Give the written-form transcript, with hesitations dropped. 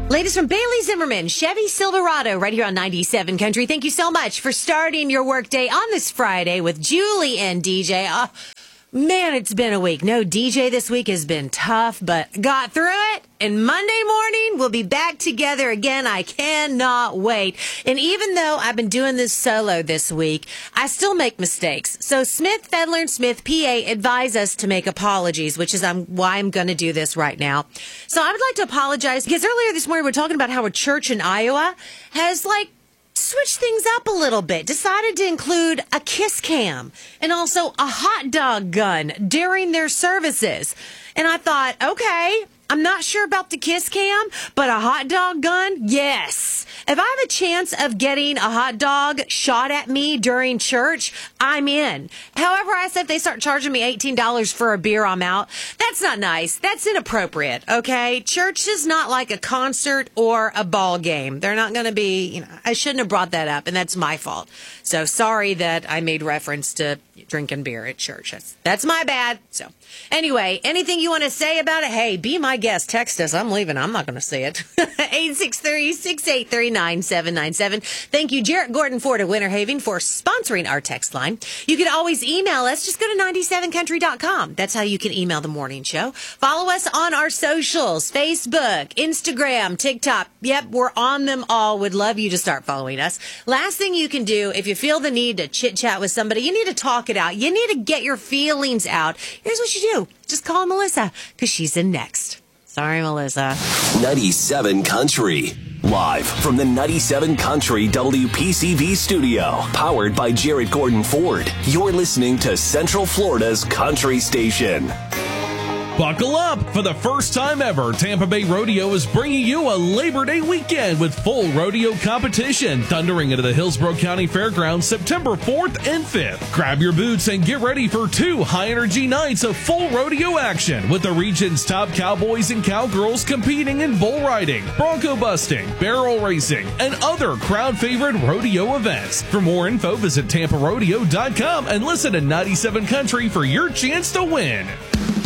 Latest from Bailey Zimmerman, Chevy Silverado, right here on 97 Country. Thank you so much for starting your workday on this Friday with Julie and DJ. Man, it's been a week. No DJ this week has been tough, but got through it. And Monday morning, we'll be back together again. I cannot wait. And even though I've been doing this solo this week, I still make mistakes. So Smith, Fedler, and Smith, PA, advise us to make apologies, which is why I'm going to do this right now. So I would like to apologize because earlier this morning we were talking about how a church in Iowa has switch things up a little bit, decided to include a kiss cam and also a hot dog gun during their services. And I thought, okay, I'm not sure about the kiss cam, but a hot dog gun, yes. If I have a chance of getting a hot dog shot at me during church, I'm in. However, I said if they start charging me $18 for a beer, I'm out. That's not nice. That's inappropriate, okay? Church is not like a concert or a ball game. They're not going to be, I shouldn't have brought that up, and that's my fault. So sorry that I made reference to drinking beer at church. That's my bad. So anyway, anything you want to say about it? Hey, be my guest. Text us. I'm leaving. I'm not going to say it. 863-683-9797. Thank you, Jarrett Gordon Ford of Winter Haven, for sponsoring our text line. You can always email us. Just go to 97country.com. That's how you can email the morning show. Follow us on our socials, Facebook, Instagram, TikTok. Yep, we're on them all. Would love you to start following us. Last thing you can do, if you feel the need to chit-chat with somebody, you need to talk it out. You need to get your feelings out. Here's what you do. Just call Melissa, because she's in next. Sorry, Melissa. 97 Country. Live from the 97 Country WPCV studio. Powered by Jarrett Gordon Ford. You're listening to Central Florida's country station. Buckle up! For the first time ever, Tampa Bay Rodeo is bringing you a Labor Day weekend with full rodeo competition thundering into the Hillsborough County Fairgrounds September 4th and 5th. Grab your boots and get ready for 2 high-energy nights of full rodeo action with the region's top cowboys and cowgirls competing in bull riding, bronco busting, barrel racing, and other crowd-favorite rodeo events. For more info, visit TampaRodeo.com and listen to 97 Country for your chance to win.